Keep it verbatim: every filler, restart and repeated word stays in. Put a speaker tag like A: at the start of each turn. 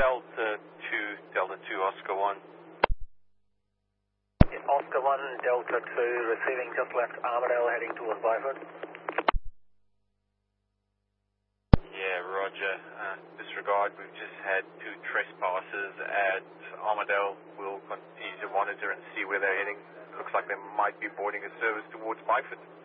A: Delta two, Delta two, Oscar one.
B: Oscar one, Delta two, receiving just left Armadale, heading towards Byford.
A: Yeah, roger. Uh, disregard, we've just had two trespassers at Armadale. We'll continue to monitor and see where they're heading. Looks like they might be boarding a service towards Byford.